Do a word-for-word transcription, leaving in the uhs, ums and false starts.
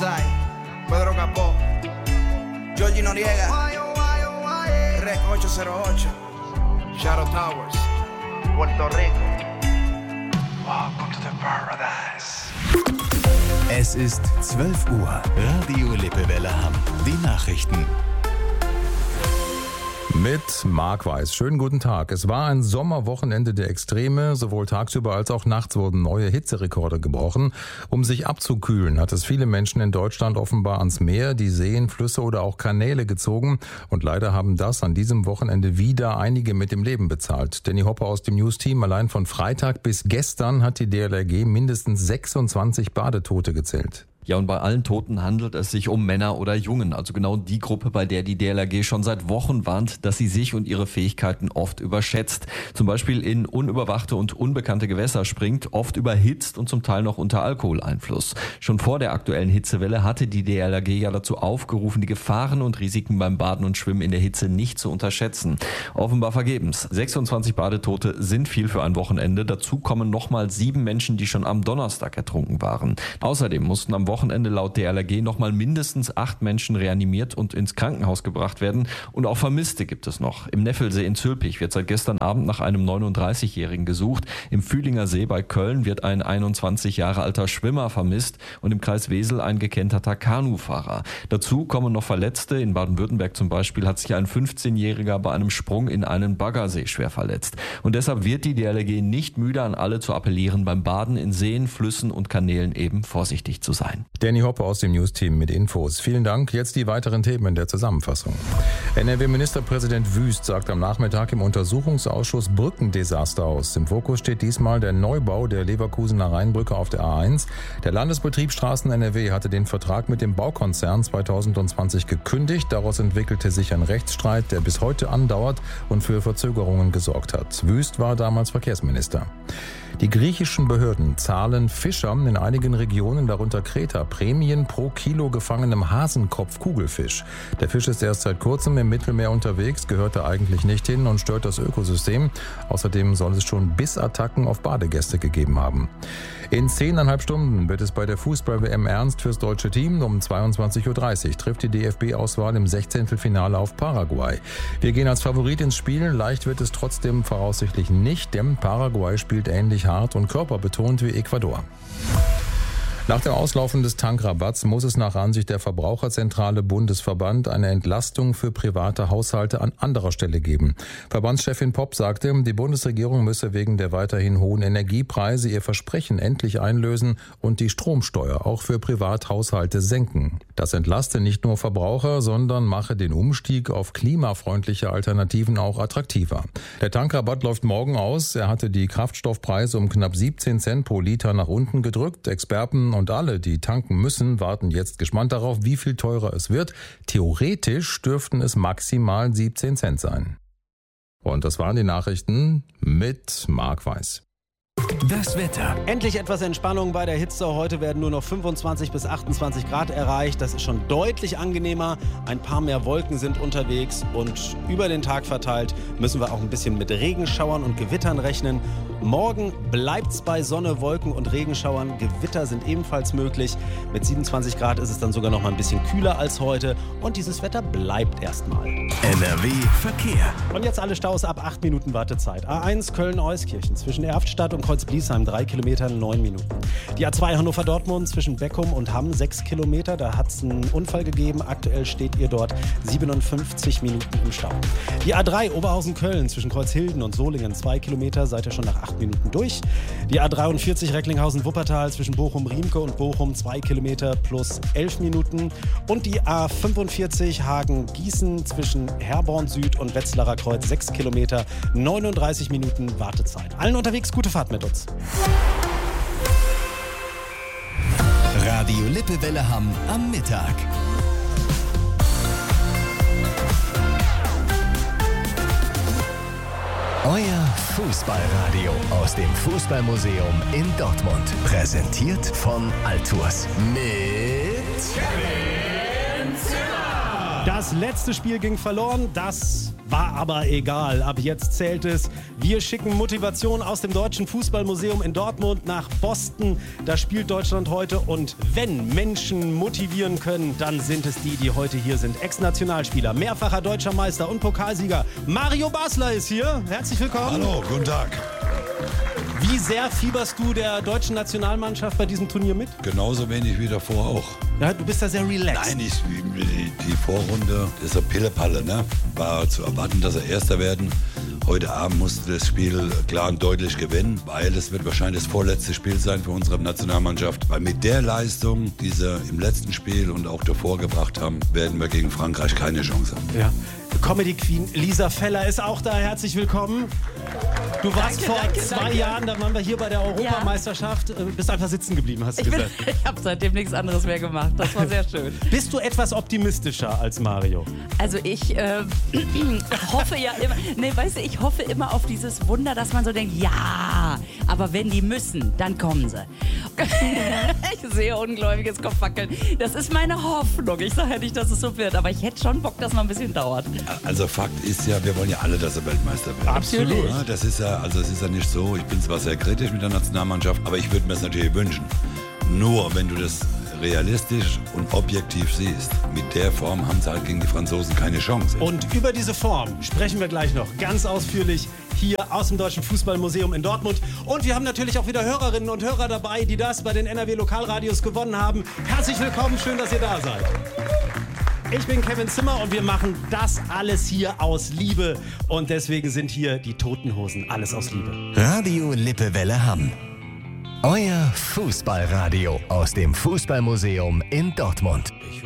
Sai, Pedro Capó, Georgie Noriega, Rec ocho cero ocho, Shadow Towers, Puerto Rico. Welcome to the paradise. Es ist zwölf Uhr. Radio Lippewelle Hamm. Die Nachrichten. Mit Marc Weiß. Schönen guten Tag. Es war ein Sommerwochenende der Extreme. Sowohl tagsüber als auch nachts wurden neue Hitzerekorde gebrochen. Um sich abzukühlen, hat es viele Menschen in Deutschland offenbar ans Meer, die Seen, Flüsse oder auch Kanäle gezogen. Und leider haben das an diesem Wochenende wieder einige mit dem Leben bezahlt. Danny Hopper aus dem News-Team. Allein von Freitag bis gestern hat die D L R G mindestens sechsundzwanzig Badetote gezählt. Ja, und bei allen Toten handelt es sich um Männer oder Jungen, also genau die Gruppe, bei der die D L R G schon seit Wochen warnt, dass sie sich und ihre Fähigkeiten oft überschätzt. Zum Beispiel in unüberwachte und unbekannte Gewässer springt, oft überhitzt und zum Teil noch unter Alkoholeinfluss. Schon vor der aktuellen Hitzewelle hatte die D L R G ja dazu aufgerufen, die Gefahren und Risiken beim Baden und Schwimmen in der Hitze nicht zu unterschätzen. Offenbar vergebens. sechsundzwanzig Badetote sind viel für ein Wochenende. Dazu kommen nochmal sieben Menschen, die schon am Donnerstag ertrunken waren. Außerdem mussten am Wochenende laut D L R G nochmal mindestens acht Menschen reanimiert und ins Krankenhaus gebracht werden. Und auch Vermisste gibt es noch. Im Neffelsee in Zülpich wird seit gestern Abend nach einem neununddreißigjährigen gesucht. Im Fühlinger See bei Köln wird ein einundzwanzig Jahre alter Schwimmer vermisst und im Kreis Wesel ein gekenterter Kanufahrer. Dazu kommen noch Verletzte. In Baden-Württemberg zum Beispiel hat sich ein fünfzehnjähriger bei einem Sprung in einen Baggersee schwer verletzt. Und deshalb wird die D L R G nicht müde, an alle zu appellieren, beim Baden in Seen, Flüssen und Kanälen eben vorsichtig zu sein. Danny Hopper aus dem News-Team mit Infos. Vielen Dank. Jetzt die weiteren Themen in der Zusammenfassung. N R W-Ministerpräsident Wüst sagt am Nachmittag im Untersuchungsausschuss Brückendesaster aus. Im Fokus steht diesmal der Neubau der Leverkusener Rheinbrücke auf der A eins. Der Landesbetrieb Straßen N R W hatte den Vertrag mit dem Baukonzern zweitausendzwanzig gekündigt. Daraus entwickelte sich ein Rechtsstreit, der bis heute andauert und für Verzögerungen gesorgt hat. Wüst war damals Verkehrsminister. Die griechischen Behörden zahlen Fischern in einigen Regionen, darunter Kreta, Prämien pro Kilo gefangenem Hasenkopf-Kugelfisch. Der Fisch ist erst seit kurzem im Mittelmeer unterwegs, gehört da eigentlich nicht hin und stört das Ökosystem. Außerdem soll es schon Bissattacken auf Badegäste gegeben haben. In zehneinhalb Stunden wird es bei der Fußball-W M ernst fürs deutsche Team. Um zweiundzwanzig Uhr dreißig trifft die D F B-Auswahl im Sechzehntelfinale auf Paraguay. Wir gehen als Favorit ins Spiel. Leicht wird es trotzdem voraussichtlich nicht, denn Paraguay spielt ähnlich hart und körperbetont wie Ecuador. Nach dem Auslaufen des Tankrabatts muss es nach Ansicht der Verbraucherzentrale Bundesverband eine Entlastung für private Haushalte an anderer Stelle geben. Verbandschefin Popp sagte, die Bundesregierung müsse wegen der weiterhin hohen Energiepreise ihr Versprechen endlich einlösen und die Stromsteuer auch für Privathaushalte senken. Das entlaste nicht nur Verbraucher, sondern mache den Umstieg auf klimafreundliche Alternativen auch attraktiver. Der Tankrabatt läuft morgen aus. Er hatte die Kraftstoffpreise um knapp siebzehn Cent pro Liter nach unten gedrückt. Experten und alle, die tanken müssen, warten jetzt gespannt darauf, wie viel teurer es wird. Theoretisch dürften es maximal siebzehn Cent sein. Und das waren die Nachrichten mit Marc Weiß. Das Wetter. Endlich etwas Entspannung bei der Hitze. Heute werden nur noch fünfundzwanzig bis achtundzwanzig Grad erreicht. Das ist schon deutlich angenehmer. Ein paar mehr Wolken sind unterwegs und über den Tag verteilt müssen wir auch ein bisschen mit Regenschauern und Gewittern rechnen. Morgen bleibt's bei Sonne, Wolken und Regenschauern. Gewitter sind ebenfalls möglich. Mit siebenundzwanzig Grad ist es dann sogar noch mal ein bisschen kühler als heute. Und dieses Wetter bleibt erstmal. N R W Verkehr. Und jetzt alle Staus ab acht Minuten Wartezeit. A eins Köln-Euskirchen zwischen Erftstadt und Kreuzbliesheim drei Kilometer, neun Minuten. Die A zwei Hannover-Dortmund zwischen Beckum und Hamm sechs Kilometer. Da hat es einen Unfall gegeben. Aktuell steht ihr dort siebenundfünfzig Minuten im Stau. Die A drei Oberhausen-Köln zwischen Kreuzhilden und Solingen zwei Kilometer. Seid ihr schon nach acht Minuten durch. Die A dreiundvierzig Recklinghausen-Wuppertal zwischen Bochum-Riemke und Bochum zwei Kilometer plus elf Minuten. Und die A fünfundvierzig Hagen-Gießen zwischen Herborn Süd und Wetzlarer Kreuz sechs Kilometer, neununddreißig Minuten Wartezeit. Allen unterwegs gute Fahrt mit uns. Radio Lippewelle Hamm am Mittag. Euer Fußballradio aus dem Fußballmuseum in Dortmund. Präsentiert von Altours. Mit Das letzte Spiel ging verloren. Das War aber egal, ab jetzt zählt es. Wir schicken Motivation aus dem Deutschen Fußballmuseum in Dortmund nach Boston. Da spielt Deutschland heute und wenn Menschen motivieren können, dann sind es die, die heute hier sind. Ex-Nationalspieler, mehrfacher deutscher Meister und Pokalsieger Mario Basler ist hier. Herzlich willkommen. Hallo, guten Tag. Wie sehr fieberst du der deutschen Nationalmannschaft bei diesem Turnier mit? Genauso wenig wie davor auch. Ja, du bist da sehr relaxed. Nein, ich, die, die Vorrunde ist so Pillepalle, ne? War zu erwarten, dass sie Erster werden. Heute Abend musste das Spiel klar und deutlich gewinnen, weil es wird wahrscheinlich das vorletzte Spiel sein für unsere Nationalmannschaft. Weil mit der Leistung, die sie im letzten Spiel und auch davor gebracht haben, werden wir gegen Frankreich keine Chance haben. Ja. Comedy Queen Lisa Feller ist auch da. Herzlich willkommen. Du warst Danke, vor danke, zwei danke. Jahren, da waren wir hier bei der Europameisterschaft, äh, bist einfach sitzen geblieben, hast du Ich, bin- gesagt. ich habe seitdem nichts anderes mehr gemacht. Das war sehr schön. Bist du etwas optimistischer als Mario? Also ich äh, hoffe ja immer, nee, weißt du, ich hoffe immer auf dieses Wunder, dass man so denkt, ja, aber wenn die müssen, dann kommen sie. Ich sehe ungläubiges Kopfwackeln. Das ist meine Hoffnung. Ich sage ja nicht, dass es so wird, aber ich hätte schon Bock, dass es mal ein bisschen dauert. Also Fakt ist ja, wir wollen ja alle, dass sie Weltmeister werden. Absolut. Ja, das ist ja, also es ist ja nicht so, ich bin zwar sehr kritisch mit der Nationalmannschaft, aber ich würde mir das natürlich wünschen. Nur wenn du das realistisch und objektiv siehst, mit der Form haben sie halt gegen die Franzosen keine Chance. Und über diese Form sprechen wir gleich noch ganz ausführlich hier aus dem Deutschen Fußballmuseum in Dortmund. Und wir haben natürlich auch wieder Hörerinnen und Hörer dabei, die das bei den N R W Lokalradios gewonnen haben. Herzlich willkommen, schön, dass ihr da seid. Ich bin Kevin Zimmer und wir machen das alles hier aus Liebe. Und deswegen sind hier die Toten Hosen. Alles aus Liebe. Radio Lippewelle Hamm. Euer Fußballradio aus dem Fußballmuseum in Dortmund.